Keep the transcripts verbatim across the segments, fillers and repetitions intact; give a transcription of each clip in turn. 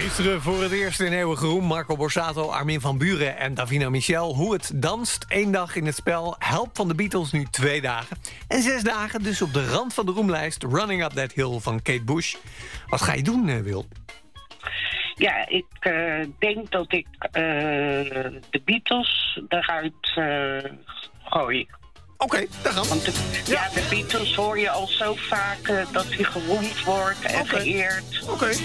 Gisteren voor het eerst in Eeuwige Roem. Marco Borsato, Armin van Buuren en Davina Michel. Hoe het danst. Eén dag in het spel. Help van de Beatles nu twee dagen. En zes dagen dus op de rand van de roemlijst. Running Up That Hill van Kate Bush. Wat ga je doen, Wil? Ja, ik uh, denk dat ik uh, de Beatles eruit uh, gooi. Oké, okay, daar gaan we. Want de, ja. ja, de Beatles hoor je al zo vaak uh, dat hij geroemd wordt en okay. geëerd. Oké. Okay.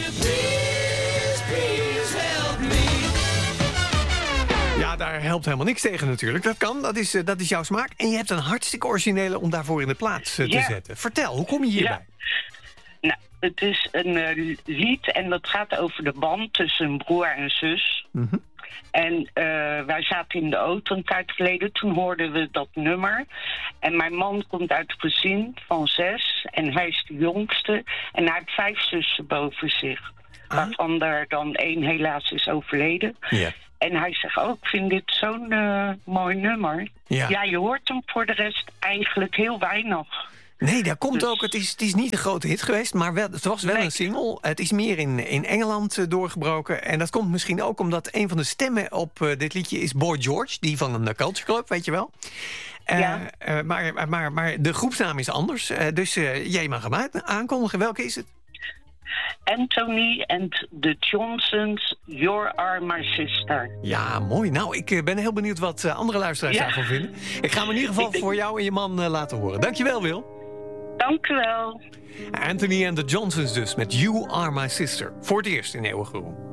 Ja, daar helpt helemaal niks tegen natuurlijk. Dat kan, dat is, uh, dat is jouw smaak. En je hebt een hartstikke originele om daarvoor in de plaats uh, te ja. zetten. Vertel, hoe kom je hierbij? Ja. Nou, het is een uh, lied en dat gaat over de band tussen een broer en zus. Mm-hmm. En uh, wij zaten in de auto een tijd geleden, toen hoorden we dat nummer. En mijn man komt uit een gezin van zes en hij is de jongste. En hij heeft vijf zussen boven zich, ah. waarvan er dan één helaas is overleden. Yeah. En hij zegt ook, oh, ik vind dit zo'n uh, mooi nummer. Ja. ja, je hoort hem voor de rest eigenlijk heel weinig. Nee, daar komt dus ook. Het is, het is niet een grote hit geweest, maar wel, het was wel nee. een single. Het is meer in, in Engeland uh, doorgebroken. En dat komt misschien ook omdat een van de stemmen op uh, dit liedje is Boy George. Die van een uh, Culture Club, weet je wel. Uh, ja. uh, maar, maar, maar de groepsnaam is anders. Uh, dus uh, jij mag hem uit, aankondigen. Welke is het? Anthony and the Johnsons, You Are My Sister. Ja, mooi. Nou, ik uh, ben heel benieuwd wat uh, andere luisteraars ja. daarvan vinden. Ik ga hem in ieder geval denk... voor jou en je man uh, laten horen. Dankjewel, Wil. Dank u wel. Anthony and the Johnsons dus, met You Are My Sister. Voor het eerst in Eeuwige Roem.